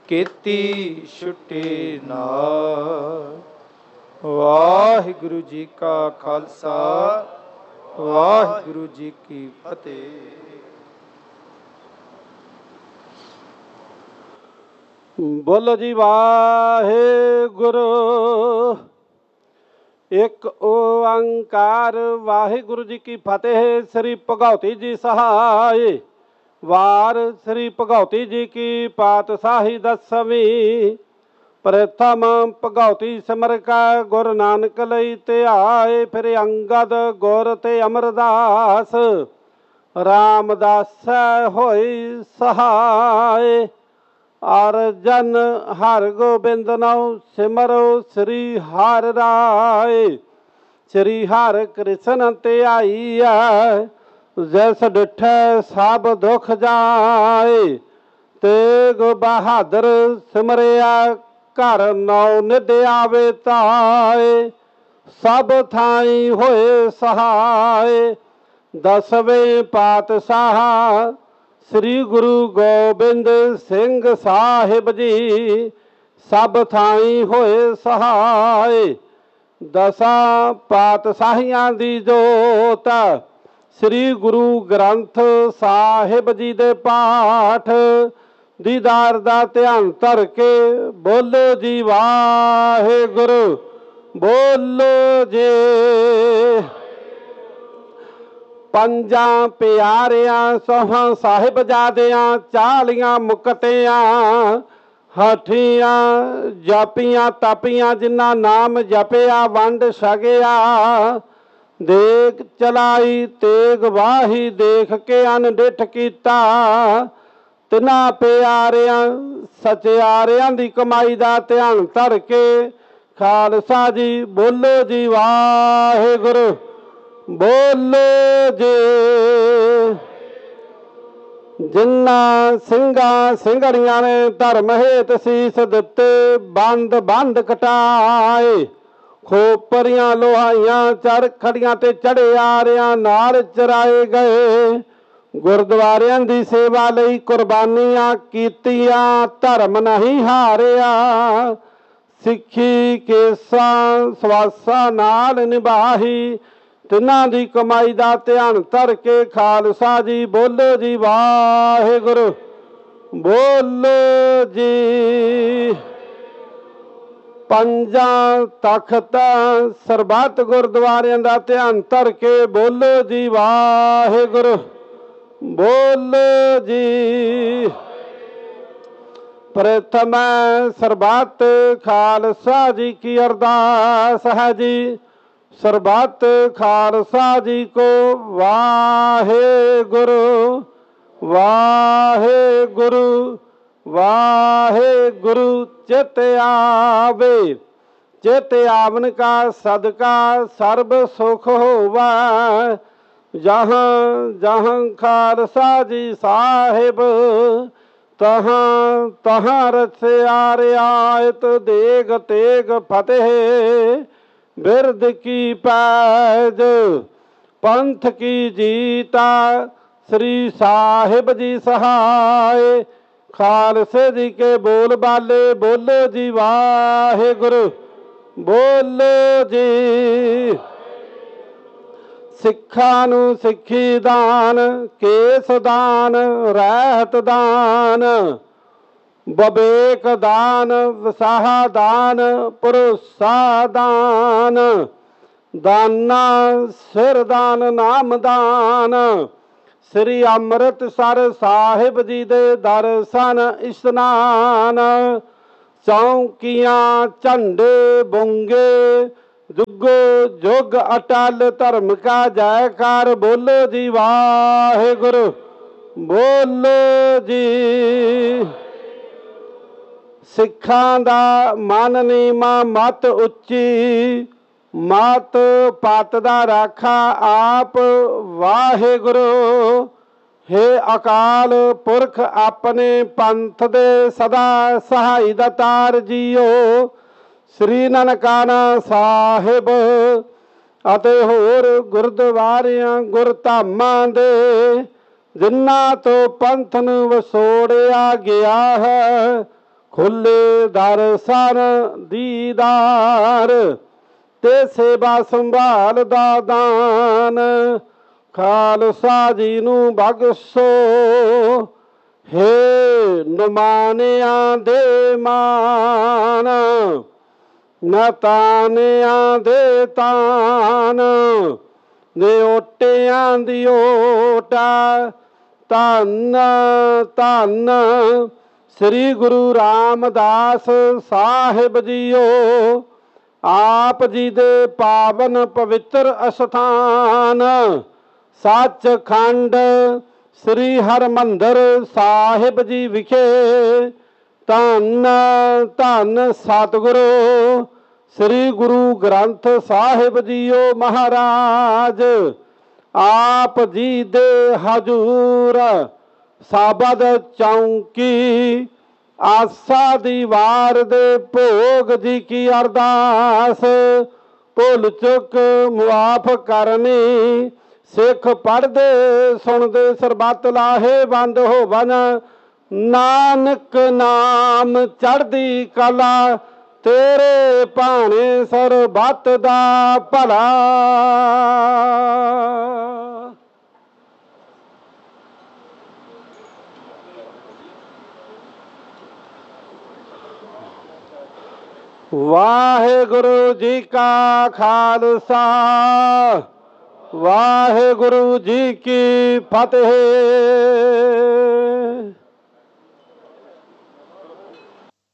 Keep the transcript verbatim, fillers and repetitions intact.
ਕੀਤੀ ਛੁੱਟੀ ਨਾਲ। ਵਾਹਿਗੁਰੂ ਜੀ ਕਾ ਖਾਲਸਾ, ਵਾਹਿਗੁਰੂ ਜੀ ਕੀ ਫਤਿਹ। ਬੋਲੋ ਜੀ ਵਾਹਿਗੁਰੂ। ਇੱਕ ਓੰਕਾਰ ਵਾਹਿਗੁਰੂ ਜੀ ਕੀ ਫਤਿਹ। ਸ੍ਰੀ ਭਗਉਤੀ ਜੀ ਸਹਾਇ। ਵਾਰ ਸ੍ਰੀ ਭਗਉਤੀ ਜੀ ਕੀ ਪਾਤਸ਼ਾਹੀ ਦਸਵੀਂ। ਪ੍ਰਥਮ ਭਗਉਤੀ ਸਿਮਰ ਕੈ ਗੁਰੂ ਨਾਨਕ ਲਈ ਧਿਆਏ। ਫਿਰ ਅੰਗਦ ਗੁਰ ਤੇ ਅਮਰਦਾਸ ਰਾਮਦਾਸ ਹੋਈ ਸਹਾਇ। ਅਰਜਨ ਹਰ ਗੋਬਿੰਦ ਨਾਉ ਸਿਮਰੋ ਸ੍ਰੀ ਹਰਿ ਰਾਏ। ਸ੍ਰੀ ਹਰਿ ਕ੍ਰਿਸ਼ਨ ਧਿਆਈਐ ਜੈਸ ਡਿਠੈ ਸਭ ਦੁਖ ਜਾਏ। ਤੇਗ ਬਹਾਦਰ ਸਿਮਰਿਆ ਘਰ ਨੌ ਨਿਧ ਆਵੇ ਤਾਏ। ਸਭ ਥਾਈ ਹੋਏ ਸਹਾਏ। ਦਸਵੇਂ ਪਾਤਸ਼ਾਹ ਸ੍ਰੀ ਗੁਰੂ ਗੋਬਿੰਦ ਸਿੰਘ ਸਾਹਿਬ ਜੀ ਸਭ ਥਾਈ ਹੋਏ ਸਹਾਏ। ਦਸਾਂ ਪਾਤਸ਼ਾਹੀਆਂ ਦੀ ਜੋਤ ਸ੍ਰੀ ਗੁਰੂ ਗ੍ਰੰਥ ਸਾਹਿਬ ਜੀ ਦੇ ਪਾਠ ਦੀਦਾਰ ਦਾ ਧਿਆਨ ਧਰ ਕੇ ਬੋਲੋ ਜੀ ਵਾਹਿਗੁਰੂ। ਬੋਲੋ ਜੀ। ਪੰਜਾਂ ਪਿਆਰਿਆਂ ਸੋਹਾਂ ਸਾਹਿਬਜ਼ਾਦਿਆਂ ਚਾਲੀਆਂ ਮੁਕਤਿਆਂ ਹਠੀਆਂ ਜਾਪੀਆਂ ਤਾਪੀਆਂ ਜਿਨ੍ਹਾਂ ਨਾਮ ਜਪਿਆ ਵੰਡ ਛਕਿਆ। ਦੇਖ ਚਲਾਈ ਤੇਗ ਵਾਹੀ ਦੇਖ ਕੇ ਅਨਡਿਠ ਕੀਤਾ। ਤਿੰਨਾਂ ਪਿਆਰਿਆਂ ਸਚਿਆਰਿਆਂ ਦੀ ਕਮਾਈ ਦਾ ਧਿਆਨ ਧਰ ਕੇ ਖਾਲਸਾ ਜੀ ਬੋਲੋ ਜੀ ਵਾਹਿਗੁਰੂ। ਬੋਲੋ ਜੀ। ਜਿਨ੍ਹਾਂ ਸਿੰਘਾਂ ਸਿੰਘਣੀਆਂ ਨੇ ਧਰਮ ਹੇਤ ਸੀਸ ਦਿੱਤੇ ਬੰਦ ਬੰਦ ਕਟਾਏ। ਖੋਪਰੀਆਂ ਲੋਹਾਈਆਂ ਚਰਖੜੀਆਂ ਤੇ ਚੜਿਆਰਿਆਂ ਨਾਲ ਚਰਾਏ ਗਏ। ਗੁਰਦੁਆਰਿਆਂ ਦੀ ਸੇਵਾ ਲਈ ਕੁਰਬਾਨੀਆਂ ਕੀਤੀਆਂ ਧਰਮ ਨਹੀਂ ਹਾਰਿਆ। ਸਿੱਖੀ ਕੇਸਾਂ ਸਵਾਸਾਂ ਨਾਲ ਨਿਭਾਹੀ। ਤਿੰਨਾਂ ਦੀ ਕਮਾਈ ਦਾ ਧਿਆਨ ਧਰ ਕੇ ਖਾਲਸਾ ਜੀ ਬੋਲੋ ਜੀ ਵਾਹਿਗੁਰੂ। ਬੋਲੋ ਜੀ। ਪੰਜਾਂ ਤਖਤਾਂ ਸਰਬੱਤ ਗੁਰਦੁਆਰਿਆਂ ਦਾ ਧਿਆਨ ਧਰ ਕੇ ਬੋਲੋ ਜੀ ਵਾਹਿਗੁਰੂ। ਬੋਲੋ ਜੀ। ਪ੍ਰਥਮ ਸਰਬੱਤ ਖਾਲਸਾ ਜੀ ਕੀ ਅਰਦਾਸ ਹੈ ਜੀ। ਸਰਬੱਤ ਖਾਲਸਾ ਜੀ ਕੋ ਵਾਹਿਗੁਰੂ ਵਾਹਿਗੁਰੂ ਵਾਹਿਗੁਰੂ। ਚਿਤ ਆਵੇ ਚਿਤ ਆਵਨ ਕਾ ਸਦਕਾ ਸਰਬ ਸੁਖ ਹੋਵਾ। ਜਹਾਂ ਜਹਾਂ ਖਾਲਸਾ ਜੀ ਸਾਹਿਬ ਤਹਾਂ ਤਹਾਂ ਰਸਿਆ ਰਿਆਇਤ ਦੇਗ ਤੇਗ ਫਤਿਹ। ਬਿਰਦ ਕੀ ਪੈਜ ਪੰਥ ਕੀ ਜੀਤਾ ਸ੍ਰੀ ਸਾਹਿਬ ਜੀ ਸਹਾਇ। ਖਾਲਸੇ ਜੀ ਕੇ ਬੋਲ ਬਾਲੇ ਬੋਲੋ ਜੀ ਵਾਹਿਗੁਰੂ। ਬੋਲੋ ਜੀ। ਸਿੱਖਾਂ ਨੂੰ ਸਿੱਖੀ ਦਾਨ ਕੇਸ ਦਾਨ ਰਹਿਤ ਦਾਨ ਵਿਵੇਕ ਦਾਨ ਵਸਾਹਾ ਦਾਨ ਭਰੋਸਾ ਦਾਨ ਦਾਨਾ ਸਿਰ ਦਾਨ ਨਾਮ ਦਾਨ। ਸ੍ਰੀ ਅੰਮ੍ਰਿਤਸਰ ਸਾਹਿਬ ਜੀ ਦੇ ਦਰਸ਼ਨ ਇਸ਼ਨਾਨ। ਚੌਂਕੀਆਂ ਝੰਡੇ ਬੁੰਗੇ ਜੁਗੋ ਜੁਗ ਅਟਲ ਧਰਮ ਕਾ ਜੈਕਾਰ ਬੋਲੋ ਜੀ ਵਾਹਿਗੁਰੂ। ਬੋਲੋ ਜੀ। ਸਿੱਖਾਂ ਦਾ ਮਨ ਨੀਵਾਂ ਮਤ ਉੱਚੀ ਮਤ ਪਤ ਦਾ ਰਾਖਾ ਆਪ ਵਾਹਿਗੁਰੂ। ਹੇ ਅਕਾਲ ਪੁਰਖ ਆਪਣੇ ਪੰਥ ਦੇ ਸਦਾ ਸਹਾਈ ਦਾਤਾਰ ਜੀਓ। ਸ੍ਰੀ ਨਨਕਾਣਾ ਸਾਹਿਬ ਅਤੇ ਹੋਰ ਗੁਰਦੁਆਰਿਆਂ ਗੁਰਧਾਮਾਂ ਦੇ ਜਿਨ੍ਹਾਂ ਤੋਂ ਪੰਥ ਨੂੰ ਵਿਛੋੜਿਆ ਗਿਆ ਹੈ ਖੁੱਲੇ ਦਰਸ਼ਨ ਦੀਦਾਰ ਤੇ ਸੇਵਾ ਸੰਭਾਲ ਦਾ ਦਾਨ ਖਾਲਸਾ ਜੀ ਨੂੰ ਬਖਸ਼ੋ ਹੇ ਨਮਾਨਿਆਂ ਦੇ ਮਾਨ ਨਾ ਤਾਨਿਆਂ ਦੇ ਤਾਨ ਨੇ ਓਟਿਆਂ ਦੀ ਓਟਾ ਧੰਨ ਧੰਨ ਸ੍ਰੀ ਗੁਰੂ ਰਾਮਦਾਸ ਸਾਹਿਬ ਜੀਓ ਆਪ ਜੀ ਦੇ ਪਾਵਨ ਪਵਿੱਤਰ ਅਸਥਾਨ ਸੱਚਖੰਡ ਸ੍ਰੀ ਹਰਿਮੰਦਰ ਸਾਹਿਬ ਜੀ ਵਿਖੇ ਧੰਨ ਧੰਨ ਸਤਿਗੁਰੂ ਸ੍ਰੀ ਗੁਰੂ ਗ੍ਰੰਥ ਸਾਹਿਬ ਜੀਓ ਮਹਾਰਾਜ ਆਪ ਜੀ ਦੇ ਹਜੂਰ ਸਾਬਦ ਚੌਂਕੀ ਆਸਾ ਦੀ ਵਾਰ ਦੇ ਭੋਗ ਜੀ ਕੀ ਅਰਦਾਸ ਭੁੱਲ ਚੁੱਕ ਮੁਆਫ ਕਰਨੀ ਸਿੱਖ ਪੜ੍ਹਦੇ ਸੁਣਦੇ ਸਰਬੱਤ ਲਾਹੇ ਬੰਦ ਹੋਵਨ ਨਾਨਕ ਨਾਮ ਚੜ੍ਹਦੀ ਕਲਾ ਤੇਰੇ ਭਾਣੇ ਸਰਬੱਤ ਦਾ ਭਲਾ। ਵਾਹਿਗੁਰੂ ਜੀ ਕਾ ਖਾਲਸਾ ਵਾਹਿਗੁਰੂ ਜੀ ਕੀ ਫਤਿਹ।